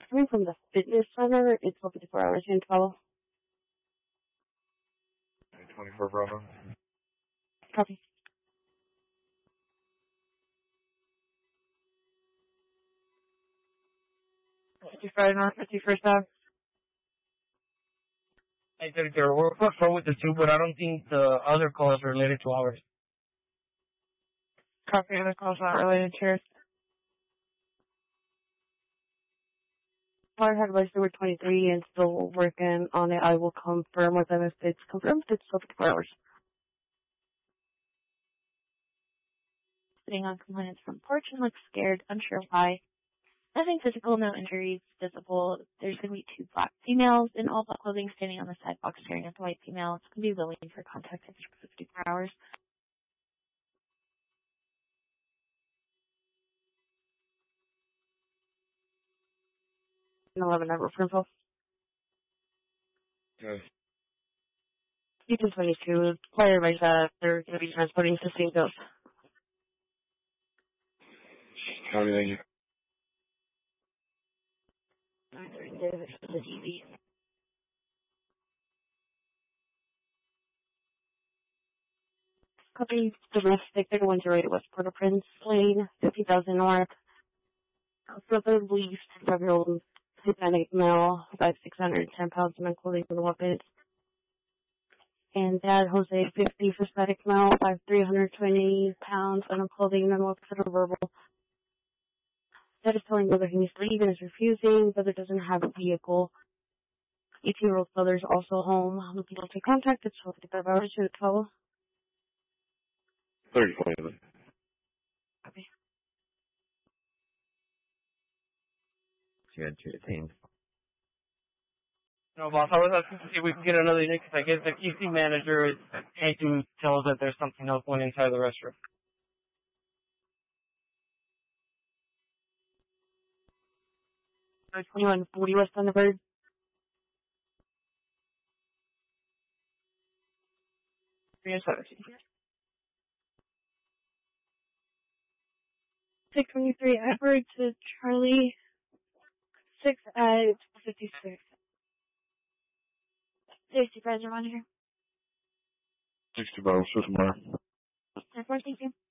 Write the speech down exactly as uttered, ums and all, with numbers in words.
coming from the fitness center. It's open twenty-four hours in twelve. twenty-four Bravo. Copy. fifty-five North fifty-first Ave. eight thirty-zero. We're put forward with the two, but I don't think the other call is related to ours. Copy, other call's not related to yours. I had registered with twenty-three and still working on it. I will confirm with them if it's confirmed. It's still fifty-four hours. Sitting on complaints from porch and looks scared, unsure why. Nothing physical, no injuries visible. There's going to be two black females in all black clothing standing on the sidewalk staring at the white female. It's going to be willing for contact for fifty-four hours. eleven number for info. Yes. You can twenty-two. Player makes that they're going to be transporting sixteen bills. Copy, thank you. David for the T V. Copy domestic thirty-one oh eight West Port-au-Prince Lane, fifty thousand North. Brother leaves five-year-old Hispanic male, about six hundred ten pounds of men clothing for the weapons. And dad, Jose, fifty, Hispanic male, five three hundred twenty pounds, and clothing and weapons that are verbal. Dad is telling brother he needs to leave and is refusing. Brother doesn't have a vehicle. eighteen-year-old brother is also home. Looking to take contact. It's fifty-five hours to twelve. thirty twenty. Okay. You had two teams. No, boss, I was asking to see if we can get another unit because I guess the Q C manager is trying to tell us that there's something else going inside the restroom. twenty-one forty West Thunderbird. three seventeen. six twenty-three Edward to Charlie. six at fifty-six. Safety supervisor monitor. sixty Bravo, Swiss Mark. ten four, thank you.